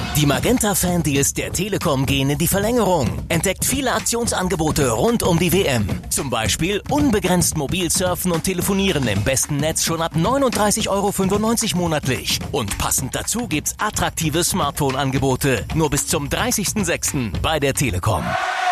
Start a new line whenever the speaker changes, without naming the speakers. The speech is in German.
Die Magenta-Fan-Deals der Telekom gehen in die Verlängerung. Entdeckt viele Aktionsangebote rund um die WM. Zum Beispiel unbegrenzt mobil surfen und telefonieren im besten Netz schon ab 39,95 € monatlich. Und passend dazu gibt's attraktive Smartphone-Angebote. Nur bis zum 30.06. bei der Telekom.